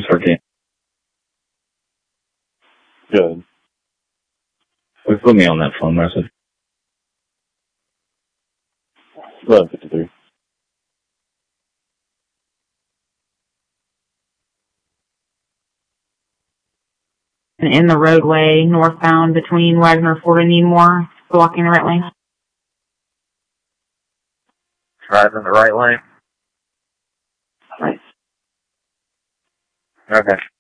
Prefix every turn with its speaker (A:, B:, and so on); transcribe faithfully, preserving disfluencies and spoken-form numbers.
A: thirteen.
B: Good.
A: Please put me on that phone message.
B: eleven fifty-three.
C: In the roadway northbound between Wagner Ford and Needmore, blocking the right lane.
A: Driving the right lane?
C: Right.
A: Okay.